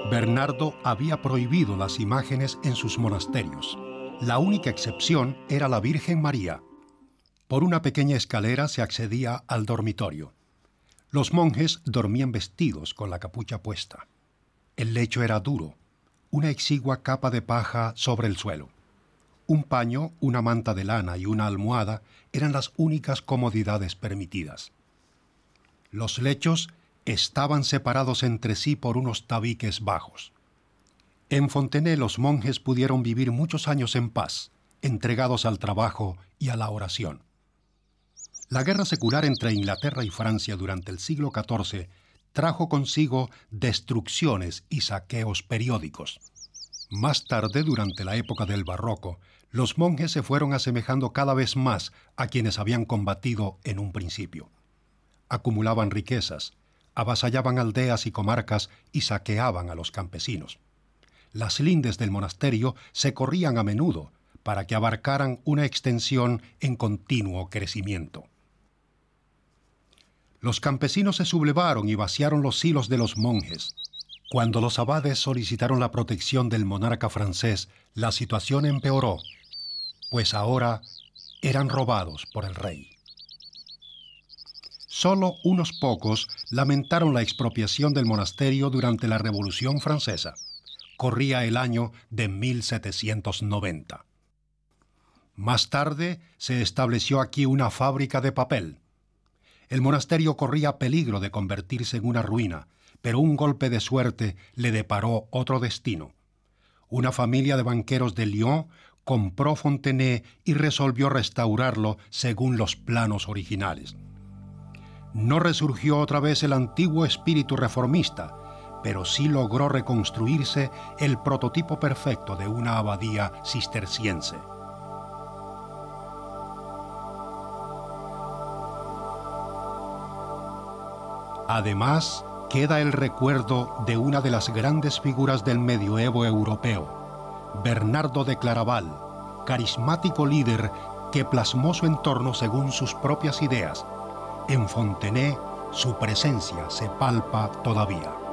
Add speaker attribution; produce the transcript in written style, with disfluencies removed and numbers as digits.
Speaker 1: Bernardo había prohibido las imágenes en sus monasterios. La única excepción era la Virgen María. Por una pequeña escalera se accedía al dormitorio. Los monjes dormían vestidos con la capucha puesta. El lecho era duro, una exigua capa de paja sobre el suelo. Un paño, una manta de lana y una almohada eran las únicas comodidades permitidas. Los lechos estaban separados entre sí por unos tabiques bajos. En Fontenay los monjes pudieron vivir muchos años en paz, entregados al trabajo y a la oración. La guerra secular entre Inglaterra y Francia durante el siglo XIV trajo consigo destrucciones y saqueos periódicos. Más tarde, durante la época del Barroco, los monjes se fueron asemejando cada vez más a quienes habían combatido en un principio. Acumulaban riquezas, avasallaban aldeas y comarcas y saqueaban a los campesinos. Las lindes del monasterio se corrían a menudo para que abarcaran una extensión en continuo crecimiento. Los campesinos se sublevaron y vaciaron los silos de los monjes. Cuando los abades solicitaron la protección del monarca francés, la situación empeoró, pues ahora eran robados por el rey. Solo unos pocos lamentaron la expropiación del monasterio durante la Revolución Francesa. Corría el año de 1790. Más tarde se estableció aquí una fábrica de papel. El monasterio corría peligro de convertirse en una ruina, pero un golpe de suerte le deparó otro destino. Una familia de banqueros de Lyon compró Fontenay y resolvió restaurarlo según los planos originales. No resurgió otra vez el antiguo espíritu reformista, pero sí logró reconstruirse el prototipo perfecto de una abadía cisterciense. Además, queda el recuerdo de una de las grandes figuras del medioevo europeo, Bernardo de Claraval, carismático líder que plasmó su entorno según sus propias ideas. En Fontenay, su presencia se palpa todavía.